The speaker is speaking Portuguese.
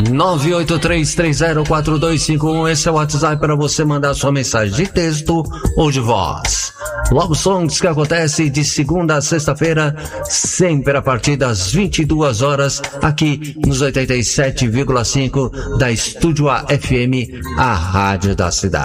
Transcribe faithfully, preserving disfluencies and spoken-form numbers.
nove oito três três zero quatro dois cinco um. Esse é o WhatsApp para você mandar sua mensagem de texto ou de voz. Love Songs, que acontece de segunda a sexta-feira, sempre a partir das vinte e duas horas, aqui nos oitenta e sete vírgula cinco da Estúdio A F M, a rádio da cidade.